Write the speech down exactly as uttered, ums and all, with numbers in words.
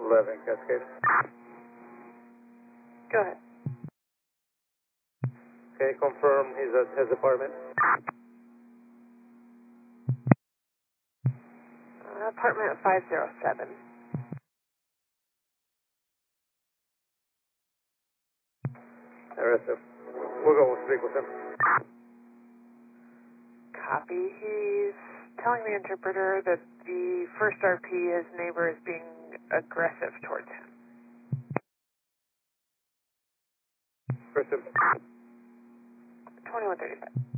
eleven, Cascade. Go ahead. Okay, confirm he's at his apartment. Uh, apartment five oh seven. Arrest him. We'll go and speak with him. Copy. He's telling the interpreter that the first R P, his neighbor, is being aggressive towards him. Arrest him. twenty-one thirty-five.